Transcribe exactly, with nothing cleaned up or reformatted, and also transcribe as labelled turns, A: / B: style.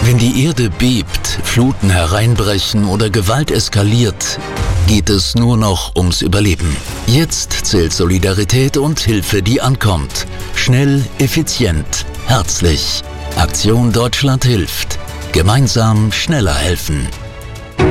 A: Wenn die Erde bebt, Fluten hereinbrechen oder Gewalt eskaliert, geht es nur noch ums Überleben. Jetzt zählt Solidarität und Hilfe, die ankommt. Schnell, effizient, herzlich. Aktion Deutschland hilft. Gemeinsam schneller helfen.